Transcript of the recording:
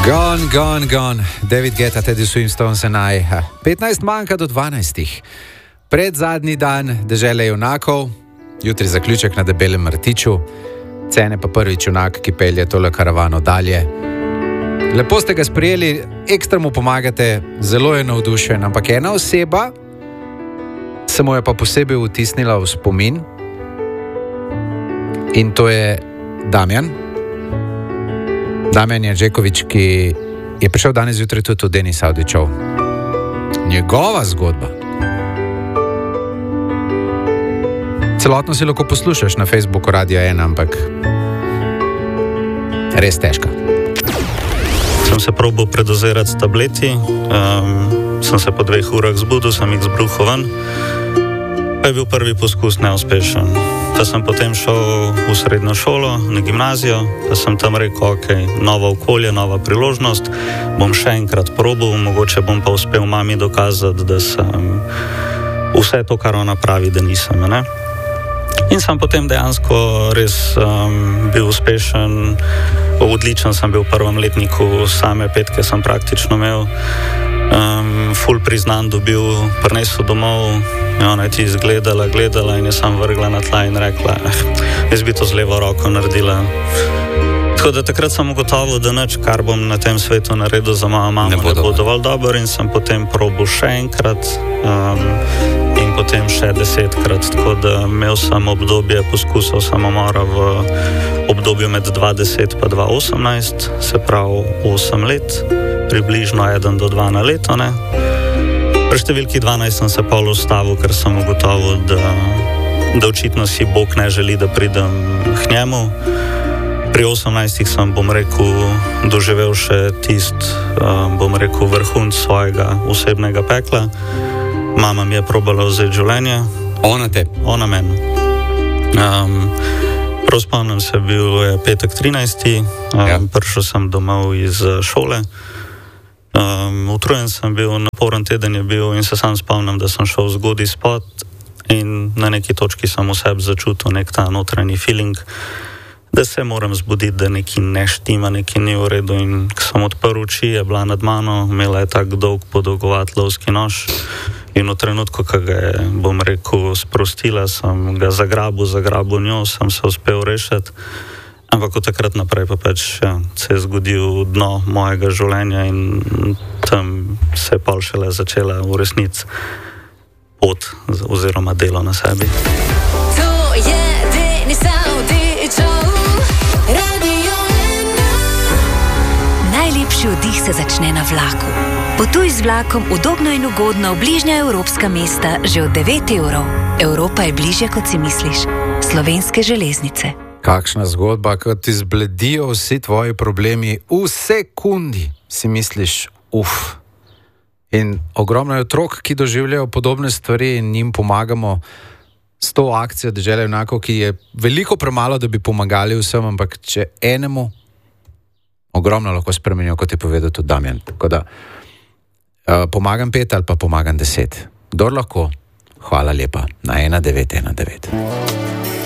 Gone. David Guetta, Teddy Swimstones and I. 15 manjka do 12. Pred zadnji dan dežele junakov, jutri zaključek na Debelem Martiču, Cene pa prvič junak, ki pelje tole karavano dalje. Lepo ste ga sprijeli, ekstra mu pomagate, zelo je navdušen, ampak ena oseba se mu je pa posebej vtisnila v spomin in to je Damjan Jandžekovič, ki je prišel danes zjutraj tudi v Denis Avdićov. Njegova zgodba. Celotno si lahko poslušaš na Facebooku Radia 1, ampak res težka. Sem se probal predozirati s tableti, sem se po 2 urah zbudil, sem jih zbruhal ven, pa je bil prvi poskus neuspešen. Pa sem potem šel v srednjo šolo, na gimnazijo, pa sem tam rekel, ok, novo okolje, nova priložnost, bom še enkrat probal, mogoče bom pa uspel mami dokazati, da sem vse to, kar ona pravi, da nisem, ne? In sem potem dejansko res bil uspešen, odličen sem bil v prvem letniku, same 5 sem praktično imel, ful priznan dobil, prinesel domov, ona je ti izgledala, gledala in je sam vrgla na tla in rekla, jaz bi to z levo roko naredila. Tako da takrat sem ugotovil, da nič, kar bom na tem svetu naredil za mojo mamo, ne bo dovolj dobro in sem potem probal še enkrat in potem še 10-krat, tako da imel sem obdobje poskusov samomora v obdobju med 2010 pa 2018, se pravi 8 let, približno 1 do 2 na leto, ne. Pri številki 12 sem se pol ustavil, ker sem ugotovil, da očitno si Bog ne želi, da pridem k njemu. Pri 18 sem, bom rekel, doživel še vrhunec svojega osebnega pekla. Mama mi je probala vzeti življenje. Ona te? Ona meni. Prav spomnim se, bil je petek 13. Prišel sem domov iz šole. Utrujen sem bil, naporen teden je bil in se sam spomnim, da sem šel zgodaj spat in na neki točki sem v sebi začutil nek ta notranji feeling, da se moram zbuditi, da nekaj ne štima, nekaj ni v redu in ko sem odprl oči, je bila nad mano, imela je tak dolg podolgovat lovski nož in v trenutku, ko ga je, bom rekel, sprostila, sem ga zagrabil njo, sem se uspel rešiti. Ampak od takrat naprej pa pač se je zgodil dno mojega življenja in tam se je pol šele začela v resnici pot oziroma delo na sebi. To je Denis Avdićov, Radio 1. Najlepši oddih se začne na vlaku. Potuj z vlakom udobno in ugodno v bližnja evropska mesta že od 9 €. Evropa je bližje, kot si misliš. Slovenske železnice. Kakšna zgodba, ko ti zbledijo vsi tvoji problemi v sekundi, si misliš, In ogromno je otrok, ki doživljajo podobne stvari in njim pomagamo s to akcijo Dežele junakov, ki je veliko premalo, da bi pomagali vsem, ampak če enemu ogromno lahko spremenijo, kot je povedal tudi Damjan. Tako da pomagam 5 ali pa pomagam 10. Kdor lahko, hvala lepa na 1919.